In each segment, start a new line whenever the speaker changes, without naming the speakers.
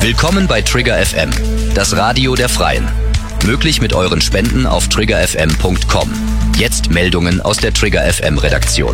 Willkommen bei Trigger FM, das Radio der Freien. Möglich mit euren Spenden auf triggerfm.com. Jetzt Meldungen aus der Trigger FM Redaktion.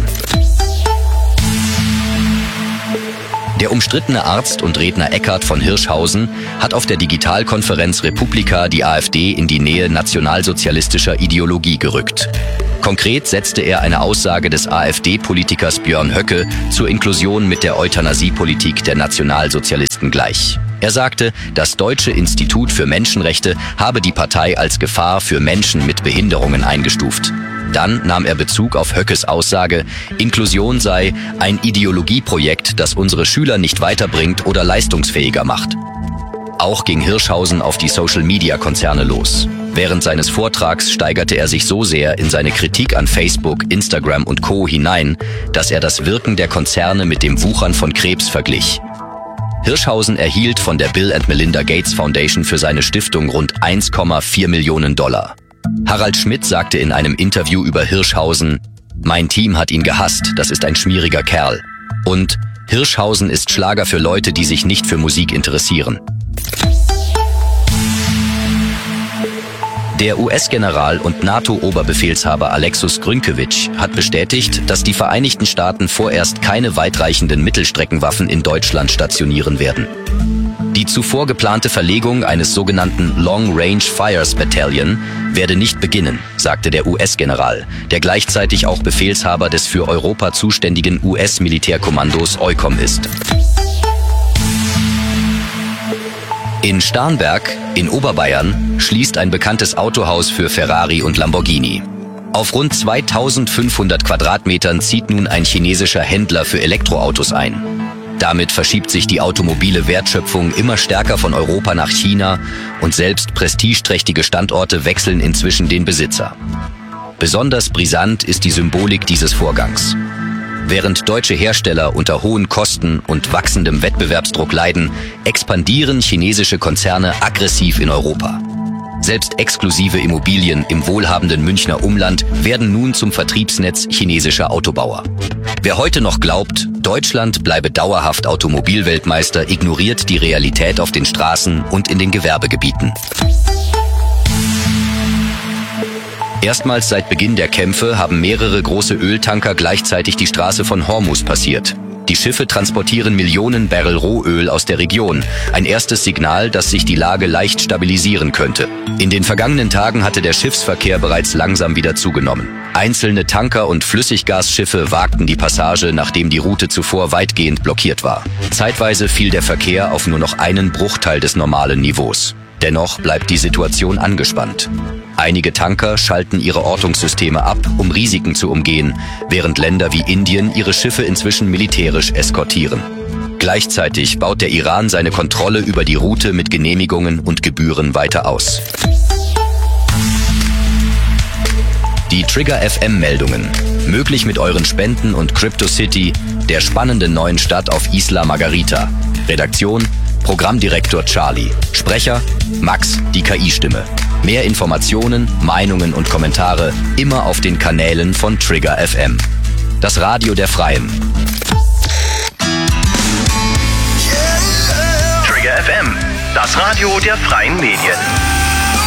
Der umstrittene Arzt und Redner Eckhard von Hirschhausen hat auf der Digitalkonferenz Republika die AfD in die Nähe nationalsozialistischer Ideologie gerückt. Konkret setzte er eine Aussage des AfD-Politikers Björn Höcke zur Inklusion mit der Euthanasiepolitik der Nationalsozialisten gleich. Er sagte, das Deutsche Institut für Menschenrechte habe die Partei als Gefahr für Menschen mit Behinderungen eingestuft. Dann nahm er Bezug auf Höckes Aussage, Inklusion sei ein Ideologieprojekt, das unsere Schüler nicht weiterbringt oder leistungsfähiger macht. Auch ging Hirschhausen auf die Social-Media-Konzerne los. Während seines Vortrags steigerte er sich so sehr in seine Kritik an Facebook, Instagram und Co. hinein, dass er das Wirken der Konzerne mit dem Wuchern von Krebs verglich. Hirschhausen erhielt von der Bill & Melinda Gates Foundation für seine Stiftung rund 1,4 Millionen $. Harald Schmidt sagte in einem Interview über Hirschhausen, mein Team hat ihn gehasst, das ist ein schmieriger Kerl. Und Hirschhausen ist Schlager für Leute, die sich nicht für Musik interessieren. Der US-General und NATO-Oberbefehlshaber Alexus Grünkewitsch hat bestätigt, dass die Vereinigten Staaten vorerst keine weitreichenden Mittelstreckenwaffen in Deutschland stationieren werden. Die zuvor geplante Verlegung eines sogenannten Long Range Fires Battalion werde nicht beginnen, sagte der US-General, der gleichzeitig auch Befehlshaber des für Europa zuständigen US-Militärkommandos EUCOM ist. In Starnberg, in Oberbayern, schließt ein bekanntes Autohaus für Ferrari und Lamborghini. Auf rund 2500 Quadratmetern zieht nun ein chinesischer Händler für Elektroautos ein. Damit verschiebt sich die automobile Wertschöpfung immer stärker von Europa nach China und selbst prestigeträchtige Standorte wechseln inzwischen den Besitzer. Besonders brisant ist die Symbolik dieses Vorgangs. Während deutsche Hersteller unter hohen Kosten und wachsendem Wettbewerbsdruck leiden, expandieren chinesische Konzerne aggressiv in Europa. Selbst exklusive Immobilien im wohlhabenden Münchner Umland werden nun zum Vertriebsnetz chinesischer Autobauer. Wer heute noch glaubt, Deutschland bleibe dauerhaft Automobilweltmeister, ignoriert die Realität auf den Straßen und in den Gewerbegebieten. Erstmals seit Beginn der Kämpfe haben mehrere große Öltanker gleichzeitig die Straße von Hormuz passiert. Die Schiffe transportieren Millionen Barrel Rohöl aus der Region. Ein erstes Signal, dass sich die Lage leicht stabilisieren könnte. In den vergangenen Tagen hatte der Schiffsverkehr bereits langsam wieder zugenommen. Einzelne Tanker- und Flüssiggasschiffe wagten die Passage, nachdem die Route zuvor weitgehend blockiert war. Zeitweise fiel der Verkehr auf nur noch einen Bruchteil des normalen Niveaus. Dennoch bleibt die Situation angespannt. Einige Tanker schalten ihre Ortungssysteme ab, um Risiken zu umgehen, während Länder wie Indien ihre Schiffe inzwischen militärisch eskortieren. Gleichzeitig baut der Iran seine Kontrolle über die Route mit Genehmigungen und Gebühren weiter aus. Die Trigger FM Meldungen. Möglich mit euren Spenden und CryptoCity, der spannenden neuen Stadt auf Isla Margarita. Redaktion Programmdirektor Charlie. Sprecher Max, die KI-Stimme. Mehr Informationen, Meinungen und Kommentare immer auf den Kanälen von Trigger FM. Das Radio der Freien.
Trigger FM, das Radio der freien Medien.